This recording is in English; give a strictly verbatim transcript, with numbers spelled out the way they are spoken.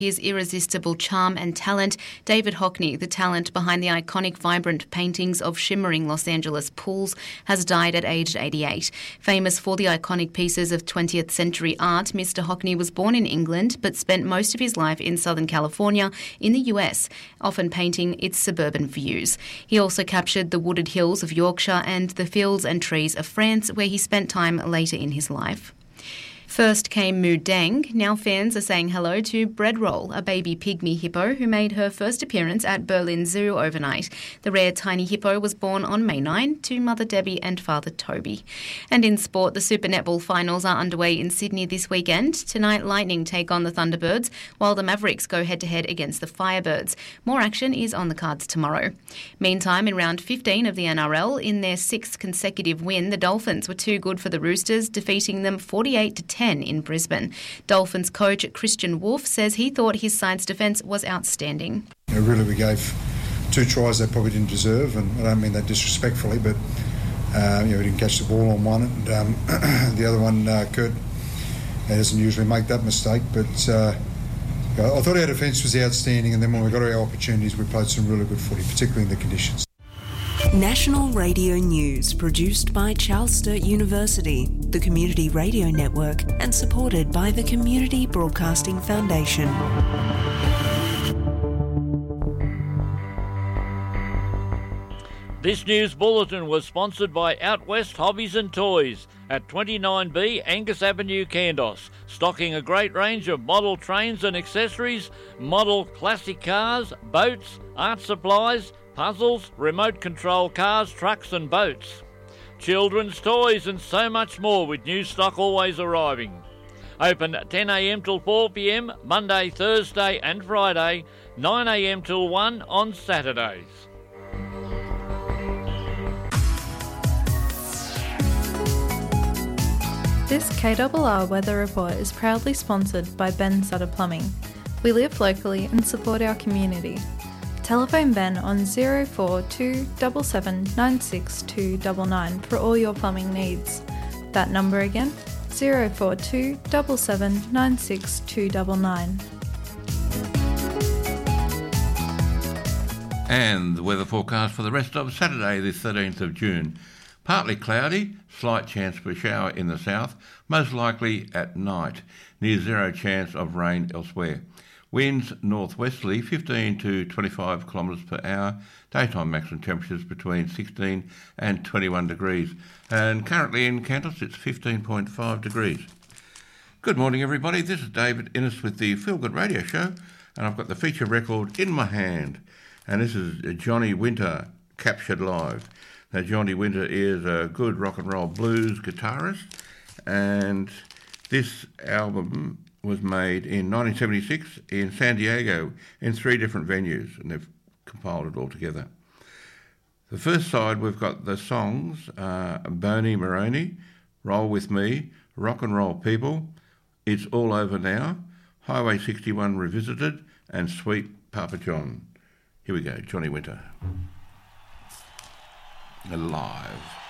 His irresistible charm and talent, David Hockney, the talent behind the iconic vibrant paintings of shimmering Los Angeles pools, has died at aged eighty-eight. Famous for the iconic pieces of twentieth century art, Mister Hockney was born in England but spent most of his life in Southern California in the U S, often painting its suburban views. He also captured the wooded hills of Yorkshire and the fields and trees of France, where he spent time later in his life. First came Moo Deng. Now fans are saying hello to Breadroll, a baby pygmy hippo who made her first appearance at Berlin Zoo overnight. The rare tiny hippo was born on May ninth to Mother Debbie and Father Toby. And in sport, the Super Netball finals are underway in Sydney this weekend. Tonight, Lightning take on the Thunderbirds, while the Mavericks go head-to-head against the Firebirds. More action is on the cards tomorrow. Meantime, in round fifteen of the N R L, in their sixth consecutive win, the Dolphins were too good for the Roosters, defeating them forty-eight to ten in Brisbane. Dolphins coach Christian Wolf says he thought his side's defence was outstanding. You know, really, we gave two tries they probably didn't deserve, and I don't mean that disrespectfully, but uh, you know, we didn't catch the ball on one, and um, the other one, uh, Kurt, he doesn't usually make that mistake, but uh, I thought our defence was outstanding, and then when we got our opportunities, we played some really good footy, particularly in the conditions. National Radio News, produced by Charles Sturt University, the Community Radio Network, and supported by the Community Broadcasting Foundation. This news bulletin was sponsored by Out West Hobbies and Toys at twenty-nine B Angus Avenue, Kandos, stocking a great range of model trains and accessories, model classic cars, boats, art supplies, puzzles, remote control cars, trucks and boats, children's toys and so much more, with new stock always arriving. Open ten a m till four p m Monday, Thursday and Friday, nine a m till one on Saturdays. This K R R Weather Report is proudly sponsored by Ben Sutter Plumbing. We live locally and support our community. Telephone Ben on zero four two seven seven nine six two nine nine for all your plumbing needs. That number again, zero four two seven seven nine six two nine nine. And the weather forecast for the rest of Saturday, the thirteenth of June. Partly cloudy, slight chance for a shower in the south, most likely at night. Near zero chance of rain elsewhere. Winds northwesterly, fifteen to twenty-five kilometres per hour. Daytime maximum temperatures between sixteen and twenty-one degrees. And currently in Kandos, it's fifteen point five degrees. Good morning, everybody. This is David Innes with the Feel Good Radio Show, and I've got the feature record in my hand. And this is Johnny Winter, captured live. Now, Johnny Winter is a good rock and roll blues guitarist, and this album was made in nineteen seventy-six in San Diego in three different venues, and they've compiled it all together. The first side, we've got the songs, uh, Boney Maroney, Roll With Me, Rock and Roll People, It's All Over Now, Highway sixty-one Revisited, and Sweet Papa John. Here we go, Johnny Winter. Alive.